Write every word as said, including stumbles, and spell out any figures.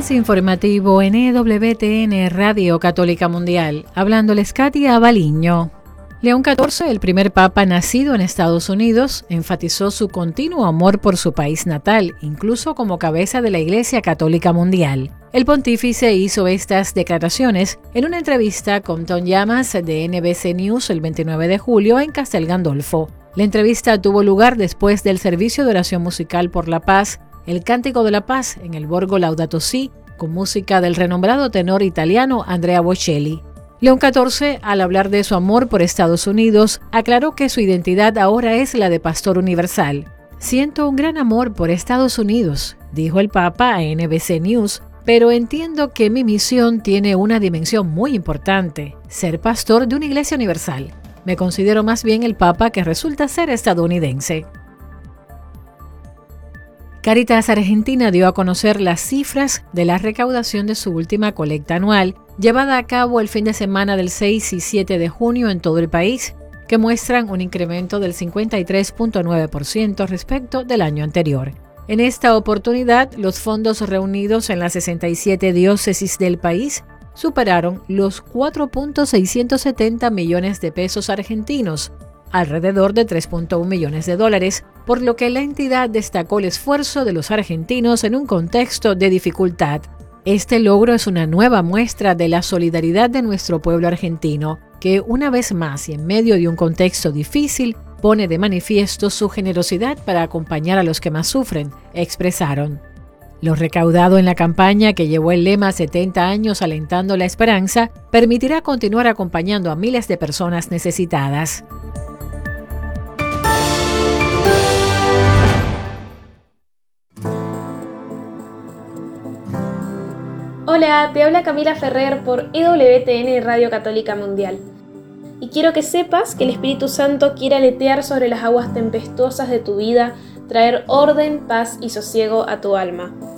Flash informativo en E W T N Radio Católica Mundial, hablándoles Katia Baliño. León catorce, el primer papa nacido en Estados Unidos, enfatizó su continuo amor por su país natal, incluso como cabeza de la Iglesia Católica Mundial. El pontífice hizo estas declaraciones en una entrevista con Tom Llamas de N B C News el veintinueve de julio en Castel Gandolfo. La entrevista tuvo lugar después del servicio de oración musical por la paz, el Cántico de la Paz en el Borgo Laudato Si, con música del renombrado tenor italiano Andrea Bocelli. León catorce, al hablar de su amor por Estados Unidos, aclaró que su identidad ahora es la de pastor universal. Siento un gran amor por Estados Unidos, dijo el Papa a N B C News, pero entiendo que mi misión tiene una dimensión muy importante, ser pastor de una iglesia universal. Me considero más bien el Papa que resulta ser estadounidense. Cáritas Argentina dio a conocer las cifras de la recaudación de su última colecta anual, llevada a cabo el fin de semana del seis y siete de junio en todo el país, que muestran un incremento del cincuenta y tres punto nueve por ciento respecto del año anterior. En esta oportunidad, los fondos reunidos en las sesenta y siete diócesis del país superaron los cuatro punto seiscientos setenta millones de pesos argentinos, alrededor de tres punto uno millones de dólares, por lo que la entidad destacó el esfuerzo de los argentinos en un contexto de dificultad. Este logro es una nueva muestra de la solidaridad de nuestro pueblo argentino, que una vez más y en medio de un contexto difícil, pone de manifiesto su generosidad para acompañar a los que más sufren, expresaron. Lo recaudado en la campaña que llevó el lema setenta años alentando la esperanza, permitirá continuar acompañando a miles de personas necesitadas. Hola, te habla Camila Ferrer por E W T N Radio Católica Mundial. Y quiero que sepas que el Espíritu Santo quiere aletear sobre las aguas tempestuosas de tu vida, traer orden, paz y sosiego a tu alma.